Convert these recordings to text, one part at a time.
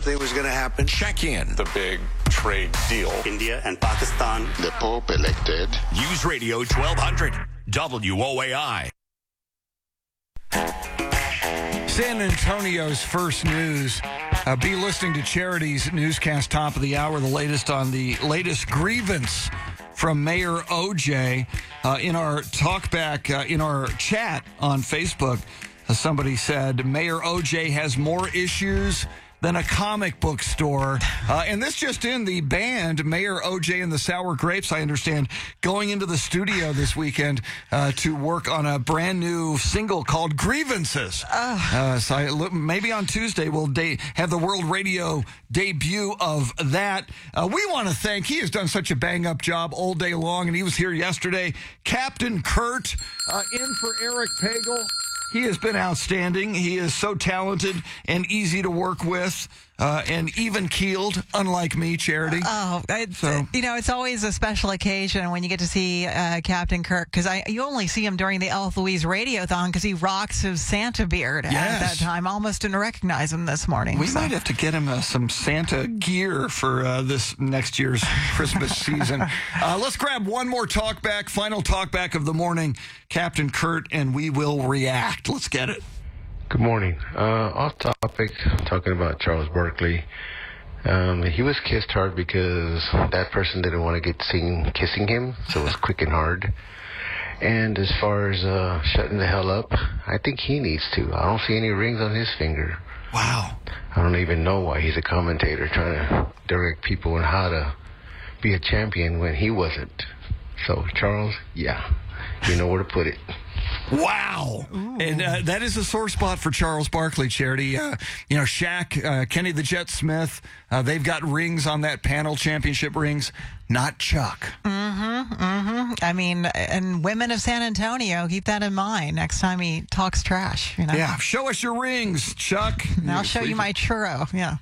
something was going to happen. Check in. The big trade deal. India and Pakistan. The Pope elected. News Radio 1200. WOAI. San Antonio's First News. Be listening to Charity's newscast top of the hour, the latest on the latest grievance from Mayor OJ. In our talkback, in our chat on Facebook, somebody said Mayor OJ has more issues than a comic book store. And this just in, the band, Mayor OJ and the Sour Grapes, I understand, going into the studio this weekend to work on a brand new single called Grievances. Maybe on Tuesday we'll have the World Radio debut of that. We want to thank, he has done such a bang-up job all day long, and he was here yesterday, Captain Kurt, in for Eric Pagel. He has been outstanding. He is so talented and easy to work with, and even-keeled, unlike me, Charity. It's always a special occasion when you get to see Captain Kirk, because you only see him during the Elf Louise Radiothon because he rocks his Santa beard at that time. Almost didn't recognize him this morning. We might have to get him some Santa gear for this next year's Christmas season. Let's grab one more talkback, final talkback of the morning, Captain Kurt, and we will react. Let's get it. Good morning. Off topic, talking about Charles Barkley. He was kissed hard because that person didn't want to get seen kissing him, so it was quick and hard. And as far as shutting the hell up, I think he needs to. I don't see any rings on his finger. Wow. I don't even know why he's a commentator trying to direct people on how to be a champion when he wasn't. So, Charles, yeah, you know where to put it. Wow. Ooh. And that is a sore spot for Charles Barkley, Charity. Shaq, Kenny the Jet Smith, they've got rings on that panel, championship rings, not Chuck. I mean, and women of San Antonio, keep that in mind next time he talks trash. Yeah, show us your rings, Chuck. And I'll show you my churro. Yeah.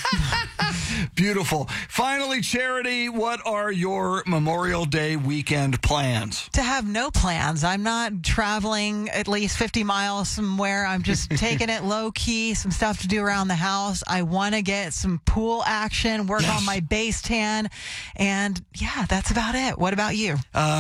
Beautiful. Finally, Charity, what are your Memorial Day weekend plans? To have no plans. I'm not traveling at least 50 miles somewhere. I'm just taking it low key, some stuff to do around the house. I want to get some pool action, work on my base tan, and yeah, that's about it. What about you?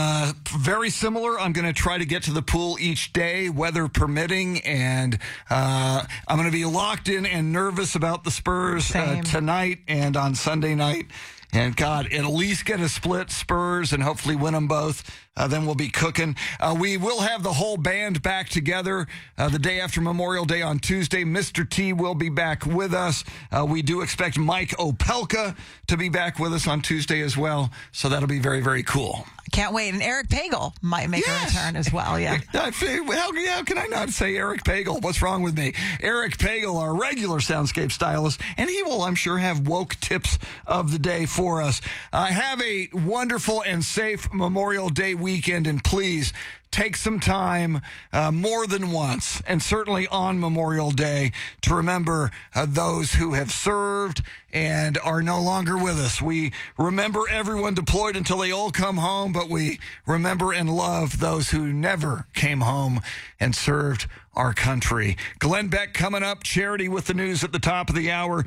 Very similar. I'm going to try to get to the pool each day, weather permitting, and I'm going to be locked in and nervous about the Spurs tonight and on Sunday night. And God, at least get a split Spurs and hopefully win them both. Then we'll be cooking. We will have the whole band back together the day after Memorial Day on Tuesday. Mr. T will be back with us. We do expect Mike Opelka to be back with us on Tuesday as well. So that'll be very, very cool. Can't wait. And Eric Pagel might make a return as well. Yeah. How can I not say Eric Pagel? What's wrong with me? Eric Pagel, our regular soundscape stylist, and he will, I'm sure, have woke tips of the day for us. Have a wonderful and safe Memorial Day weekend, and please take some time more than once, and certainly on Memorial Day, to remember those who have served and are no longer with us. We remember everyone deployed until they all come home, but we remember and love those who never came home and served our country. Glenn Beck coming up, Charity with the news at the top of the hour.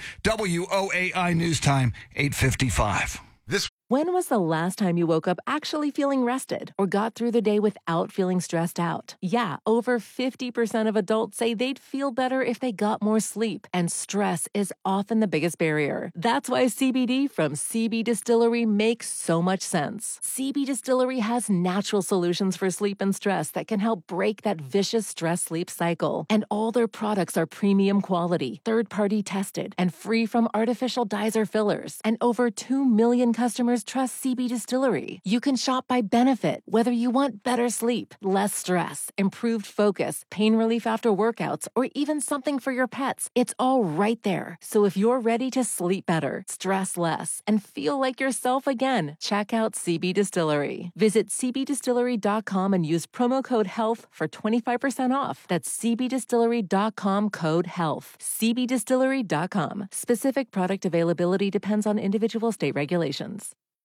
WOAI News Time, 8:55. When was the last time you woke up actually feeling rested or got through the day without feeling stressed out? Yeah, over 50% of adults say they'd feel better if they got more sleep, and stress is often the biggest barrier. That's why CBD from CB Distillery makes so much sense. CB Distillery has natural solutions for sleep and stress that can help break that vicious stress-sleep cycle. And all their products are premium quality, third-party tested, and free from artificial dyes or fillers. And over 2 million customers trust CB Distillery. You can shop by benefit, whether you want better sleep, less stress, improved focus, pain relief after workouts, or even something for your pets. It's all right there. So if you're ready to sleep better, stress less, and feel like yourself again, check out CB Distillery. Visit cbdistillery.com and use promo code HEALTH for 25% off. That's cbdistillery.com, code HEALTH. cbdistillery.com. Specific product availability depends on individual state regulations.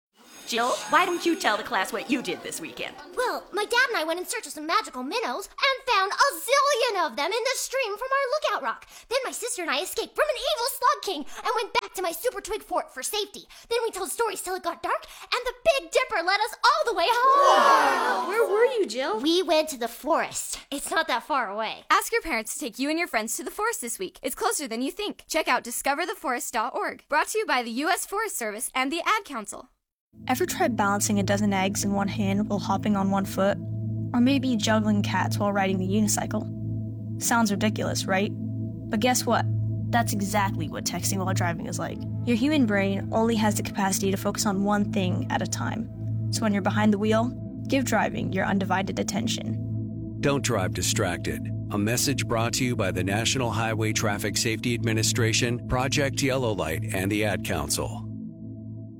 Jill, why don't you tell the class what you did this weekend? Well, my dad and I went in search of some magical minnows and found a zillion of them in the stream from our lookout rock. Then my sister and I escaped from an evil slug king and went back to my super twig fort for safety. Then we told stories till it got dark, and the Big Dipper led us all the way home. Wow. Where were you, Jill? We went to the forest. It's not that far away. Ask your parents to take you and your friends to the forest this week. It's closer than you think. Check out discovertheforest.org. Brought to you by the U.S. Forest Service and the Ad Council. Ever tried balancing a dozen eggs in one hand while hopping on one foot? Or maybe juggling cats while riding the unicycle? Sounds ridiculous, right? But guess what? That's exactly what texting while driving is like. Your human brain only has the capacity to focus on one thing at a time. So when you're behind the wheel, give driving your undivided attention. Don't drive distracted. A message brought to you by the National Highway Traffic Safety Administration, Project Yellow Light, and the Ad Council.